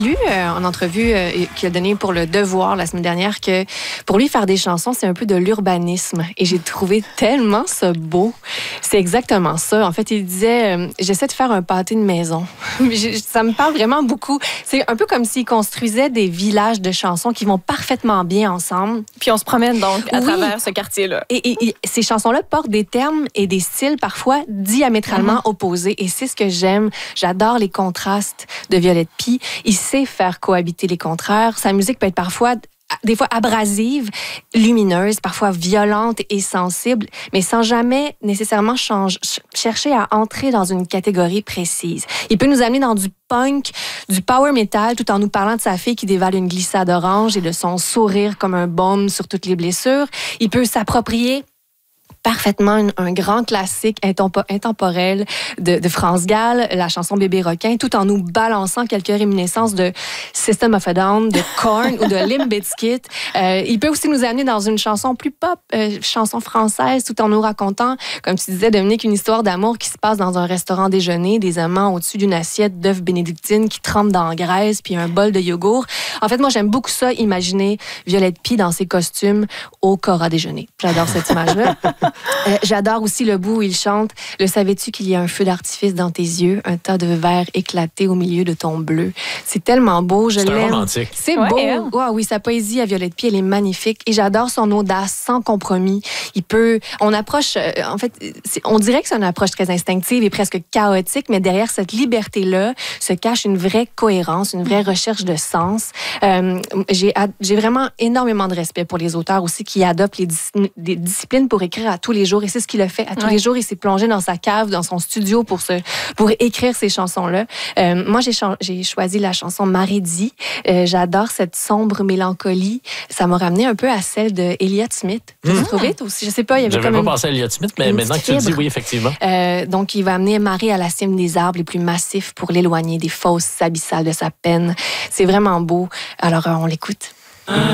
Lu en entrevue qu'il a donné pour Le Devoir la semaine dernière que pour lui, faire des chansons, c'est un peu de l'urbanisme. Et j'ai trouvé tellement ça beau. C'est exactement ça. En fait, il disait, j'essaie de faire un pâté de maison. Ça me parle vraiment beaucoup. C'est un peu comme s'il construisait des villages de chansons qui vont parfaitement bien ensemble. Puis on se promène donc à travers ce quartier-là. Et ces chansons-là portent des termes et des styles parfois diamétralement opposés. Et c'est ce que j'aime. J'adore les contrastes de Violette Py. Il sait faire cohabiter les contraires. Sa musique peut être parfois, des fois abrasive, lumineuse, parfois violente et sensible, mais sans jamais nécessairement chercher à entrer dans une catégorie précise. Il peut nous amener dans du punk, du power metal, tout en nous parlant de sa fille qui dévale une glissade orange et de son sourire comme un baume sur toutes les blessures. Il peut s'approprier parfaitement un grand classique intemporel de France Gall, la chanson Bébé requin, tout en nous balançant quelques réminiscences de System of a Down, de Korn ou de Limp Bizkit. Il peut aussi nous amener dans une chanson plus pop, chanson française, tout en nous racontant, comme tu disais, Dominique, une histoire d'amour qui se passe dans un restaurant déjeuner, des amants au-dessus d'une assiette d'œufs bénédictines qui trempent dans la graisse, puis un bol de yogourt. En fait, moi, j'aime beaucoup ça, imaginer Violette Py dans ses costumes au Cora déjeuner. J'adore cette image-là. J'adore aussi le bout où il chante « Le savais-tu qu'il y a un feu d'artifice dans tes yeux, un tas de verre éclaté au milieu de ton bleu. » C'est tellement beau, je l'aime. C'est romantique. C'est beau. Wow, oui, sa poésie à Violette Py, elle est magnifique. Et j'adore son audace, sans compromis. On approche, en fait, on dirait que c'est une approche très instinctive et presque chaotique, mais derrière cette liberté-là se cache une vraie cohérence, une vraie recherche de sens. J'ai vraiment énormément de respect pour les auteurs aussi qui adoptent des disciplines pour écrire à tous les jours. Et c'est ce qu'il a fait. À tous les jours, il s'est plongé dans sa cave, dans son studio pour écrire ces chansons-là. Moi, j'ai choisi la chanson Marédie. J'adore cette sombre mélancolie. Ça m'a ramené un peu à celle de Elliott Smith. Tu l'as trouvé, toi aussi? Je sais pas, il y avait J'avais pas pensé à Elliott Smith, mais maintenant que tu le dis, oui, effectivement. Donc, il va amener Marie à la cime des arbres les plus massifs pour l'éloigner des fosses abyssales de sa peine. C'est vraiment beau. Alors, on l'écoute.